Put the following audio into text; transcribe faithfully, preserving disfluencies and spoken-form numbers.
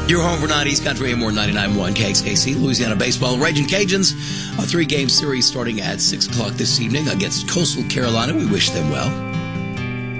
Your home for nineties country and more. Ninety-nine point one K X K C, Louisiana baseball. Raging Cajuns, a three-game series starting at six o'clock this evening against Coastal Carolina. We wish them well.